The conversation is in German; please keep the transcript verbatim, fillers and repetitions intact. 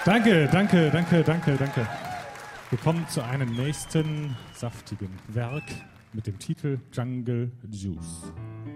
Danke, danke, danke, danke, danke. Wir kommen zu einem nächsten saftigen Werk mit dem Titel Jungle Juice.